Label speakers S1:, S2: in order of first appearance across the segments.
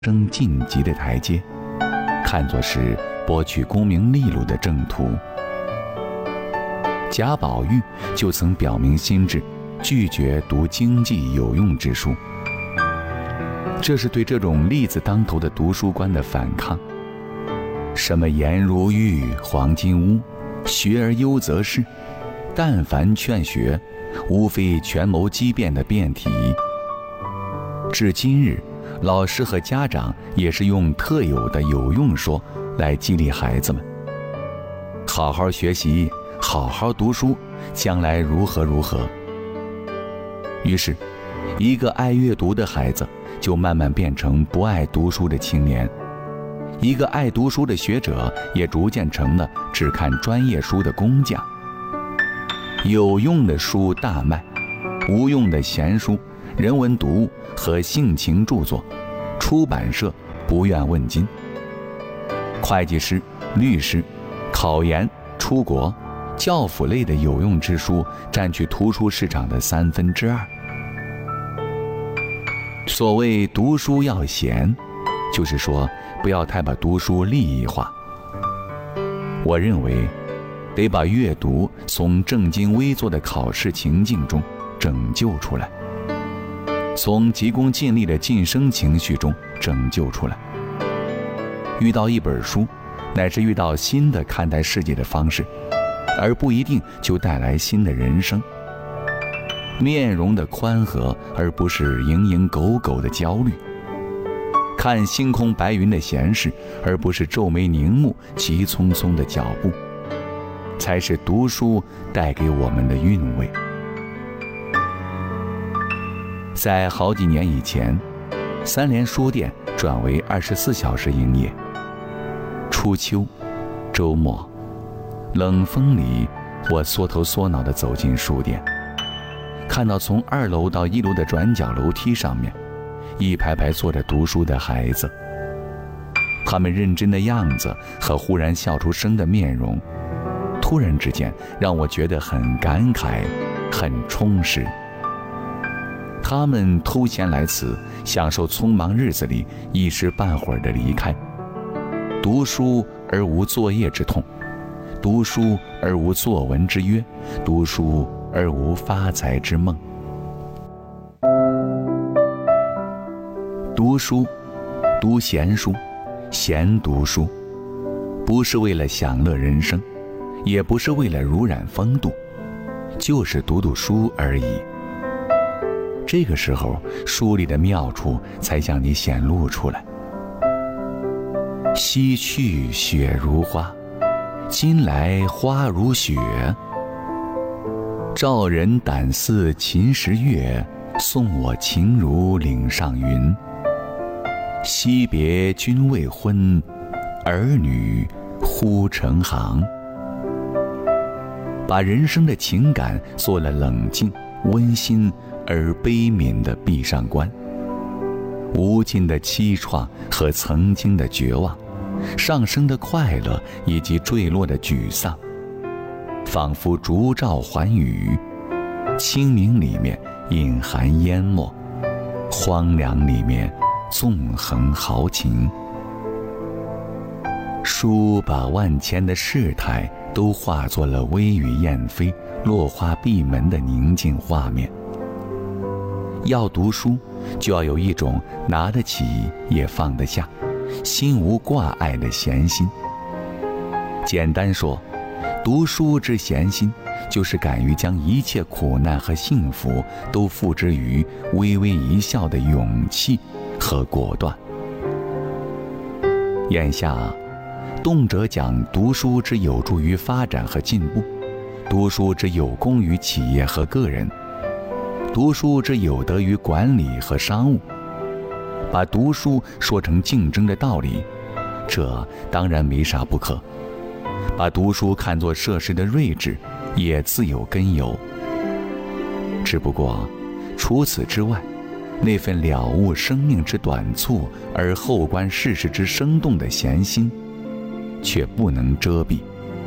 S1: 升晋级的台阶，看作是博取功名利禄的正途。贾宝玉就曾表明心志，拒绝读经济有用之书，这是对这种利字当头的读书观的反抗。什么颜如玉、黄金屋，学而优则仕，但凡劝学，无非权谋机变的辩题。至今日，老师和家长也是用特有的有用说来激励孩子们，好好学习，好好读书，将来如何如何。于是，一个爱阅读的孩子就慢慢变成不爱读书的青年，一个爱读书的学者也逐渐成了只看专业书的工匠。有用的书大卖，无用的闲书、人文读物和性情著作，出版社不愿问津。会计师、律师、考研、出国、教辅类的有用之书占据图书市场的2/3。所谓读书要闲，就是说不要太把读书利益化。我认为得把阅读从正襟危坐的考试情境中拯救出来，从急功近利的晋升情绪中拯救出来。遇到一本书，乃是遇到新的看待世界的方式，而不一定就带来新的人生。面容的宽和，而不是蝇营狗苟的焦虑；看星空白云的闲适，而不是皱眉凝目、急匆匆的脚步，才是读书带给我们的韵味。在好几年以前，三联书店转为24小时营业。初秋，周末，冷风里，我缩头缩脑地走进书店，看到从2楼到1楼的转角楼梯上面，一排排坐着读书的孩子，他们认真的样子和忽然笑出声的面容，突然之间让我觉得很感慨，很充实。他们偷闲来此，享受匆忙日子里一时半会儿的离开，读书而无作业之痛，读书而无作文之约，读书而无发财之梦。读书，读闲书，闲读书，不是为了享乐人生，也不是为了濡染风度，就是读读书而已。这个时候，书里的妙处才向你显露出来。西去雪如花，今来花如雪。照人胆似秦时月，送我情如岭上云。惜别君未婚，儿女忽成行。把人生的情感做了冷静、温馨而悲悯的闭上关，无尽的凄怆和曾经的绝望，上升的快乐以及坠落的沮丧，仿佛烛照寰宇，清明里面隐含淹没，荒凉里面纵横豪情。书把万千的世态都化作了微雨燕飞、落花闭门的宁静画面。要读书，就要有一种拿得起也放得下、心无挂碍的闲心。简单说，读书之闲心，就是敢于将一切苦难和幸福都付之于微微一笑的勇气和果断。眼下，动辄讲读书之有助于发展和进步，读书之有功于企业和个人，读书之有德于管理和商务，把读书说成竞争的道理，这当然没啥不可。把读书看作涉世的睿智，也自有根由。只不过，除此之外，那份了悟生命之短促而后观世事之生动的闲心，却不能遮蔽。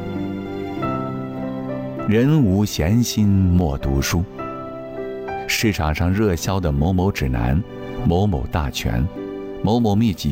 S1: 人无闲心莫读书。市场上热销的某某指南、某某大全、 某某秘籍